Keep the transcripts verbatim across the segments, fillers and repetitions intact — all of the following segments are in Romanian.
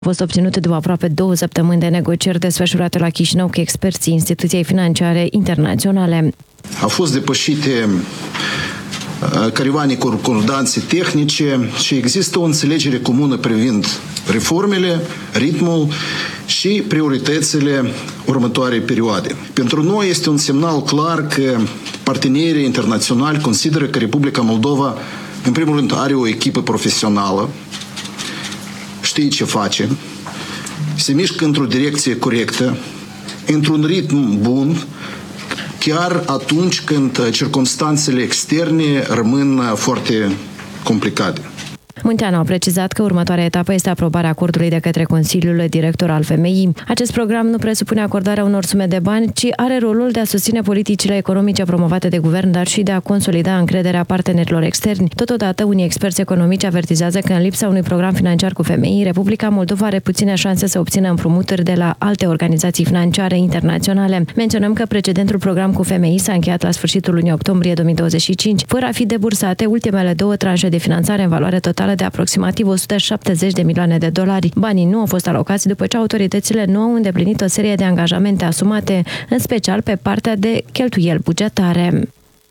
A fost obținut după aproape două săptămâni de negocieri desfășurate la Chișinău cu experții instituției financiare internaționale. Au fost depășite careva neconcordanțe tehnice și există o înțelegere comună privind reformele, ritmul și prioritățile următoarei perioade. Pentru noi este un semnal clar că partenerii internaționali consideră că Republica Moldova, în primul rând, are o echipă profesională, știe ce face, se mișcă într-o direcție corectă, într-un ritm bun, chiar atunci când circumstanțele externe rămân foarte complicate. Munteanu a precizat că următoarea etapă este aprobarea acordului de către Consiliul Director al F M I. Acest program nu presupune acordarea unor sume de bani, ci are rolul de a susține politicile economice promovate de guvern, dar și de a consolida încrederea partenerilor externi. Totodată, unii experți economici avertizează că în lipsa unui program financiar cu F M I, Republica Moldova are puține șanse să obțină împrumuturi de la alte organizații financiare internaționale. Menționăm că precedentul program cu F M I s-a încheiat la sfârșitul lunii octombrie două mii douăzeci și cinci, fără a fi debursate ultimele două tranșe de finanțare în valoare totală de aproximativ o sută șaptezeci de milioane de dolari. Banii nu au fost alocați după ce autoritățile nu au îndeplinit o serie de angajamente asumate, în special pe partea de cheltuieli bugetare.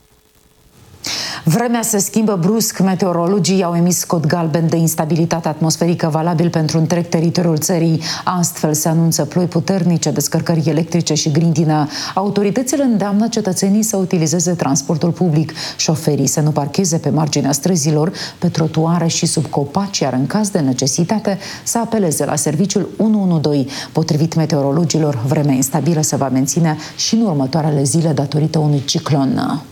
Vremea se schimbă brusc, meteorologii au emis cod galben de instabilitate atmosferică valabil pentru întreg teritoriul țării. Astfel se anunță ploi puternice, descărcări electrice și grindină. Autoritățile îndeamnă cetățenii să utilizeze transportul public, șoferii să nu parcheze pe marginea străzilor, pe trotuare și sub copaci, iar în caz de necesitate să apeleze la serviciul unu unu doi. Potrivit meteorologilor, vremea instabilă se va menține și în următoarele zile datorită unui ciclon.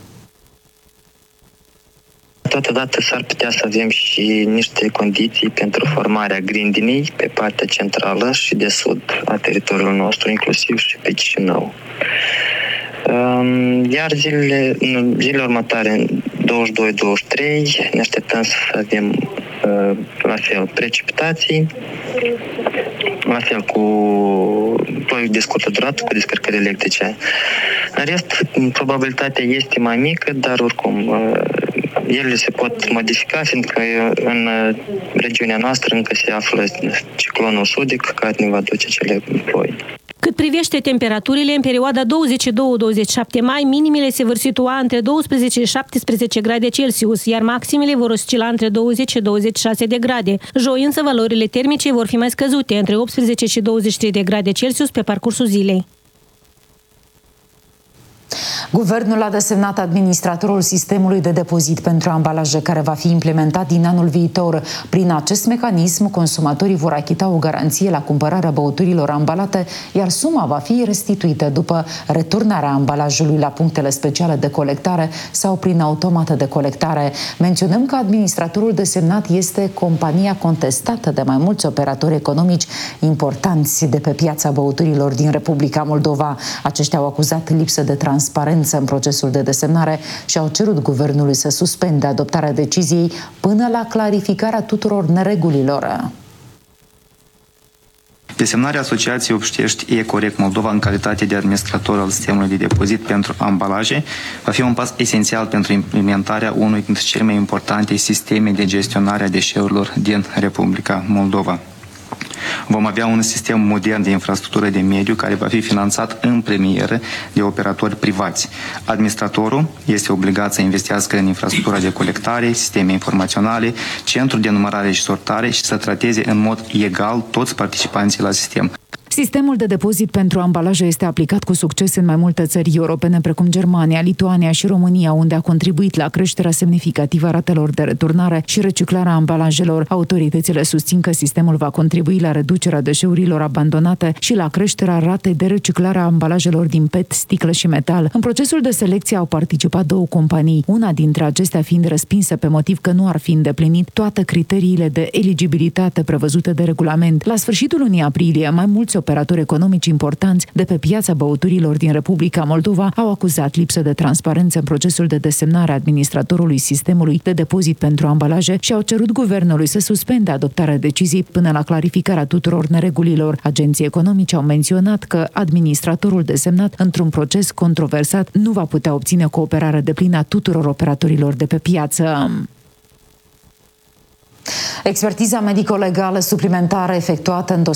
Totodată s-ar putea să avem și niște condiții pentru formarea grindinii pe partea centrală și de sud a teritoriului nostru, inclusiv și pe Chișinău. Iar zilele, zilele următoare, douăzeci și doi douăzeci și trei, ne așteptăm să avem la fel precipitații, la fel cu ploi de scurtă durată, cu descărcări electrice. În rest, probabilitatea este mai mică, dar oricum ele se pot modifica, fiindcă în regiunea noastră încă se află ciclonul sudic care ne va duce cele ploi. Cât privește temperaturile, în perioada douăzeci și doi douăzeci și șapte mai, minimele se vor situa între douăsprezece și șaptesprezece grade Celsius, iar maximele vor oscila între douăzeci și douăzeci și șase de grade. Joi însă valorile termice vor fi mai scăzute, între optsprezece și douăzeci și trei de grade Celsius pe parcursul zilei. Guvernul a desemnat administratorul sistemului de depozit pentru ambalaje, care va fi implementat din anul viitor. Prin acest mecanism, consumatorii vor achita o garanție la cumpărarea băuturilor ambalate, iar suma va fi restituită după returnarea ambalajului la punctele speciale de colectare sau prin automată de colectare. Menționăm că administratorul desemnat este compania contestată de mai mulți operatori economici importanți de pe piața băuturilor din Republica Moldova. Aceștia au acuzat lipsă de transparență în procesul de desemnare și au cerut guvernului să suspende adoptarea deciziei până la clarificarea tuturor neregulilor. Desemnarea Asociației Obștești Ecorect Moldova în calitate de administrator al sistemului de depozit pentru ambalaje va fi un pas esențial pentru implementarea unui dintre cele mai importante sisteme de gestionare a deșeurilor din Republica Moldova. Vom avea un sistem modern de infrastructură de mediu care va fi finanțat în premieră de operatori privați. Administratorul este obligat să investească în infrastructura de colectare, sisteme informaționale, centru de numărare și sortare și să trateze în mod egal toți participanții la sistem. Sistemul de depozit pentru ambalaje este aplicat cu succes în mai multe țări europene, precum Germania, Lituania și România, unde a contribuit la creșterea semnificativă a ratelor de returnare și reciclarea ambalajelor. Autoritățile susțin că sistemul va contribui la reducerea deșeurilor abandonate și la creșterea ratei de reciclare a ambalajelor din P E T, sticlă și metal. În procesul de selecție au participat două companii, una dintre acestea fiind respinsă pe motiv că nu ar fi îndeplinit toate criteriile de eligibilitate prevăzute de regulament. La sfârșitul lunii aprilie, mai mulți operatori economici importanți de pe piața băuturilor din Republica Moldova au acuzat lipsă de transparență în procesul de desemnare a administratorului sistemului de depozit pentru ambalaje și au cerut guvernului să suspende adoptarea deciziei până la clarificarea tuturor neregulilor. Agenții economici au menționat că administratorul desemnat într-un proces controversat nu va putea obține cooperarea deplină a tuturor operatorilor de pe piață. Expertiza medico-legală suplimentară efectuată în